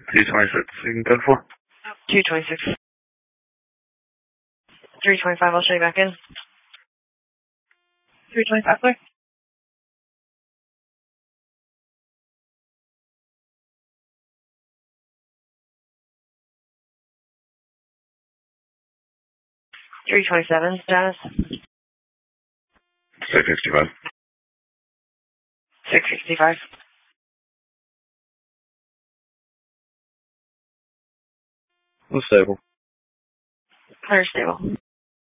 226, you can go for. 226. 325, I'll show you back in. 325, clear. $327, status. 665. 665. Unstable. Clear, stable.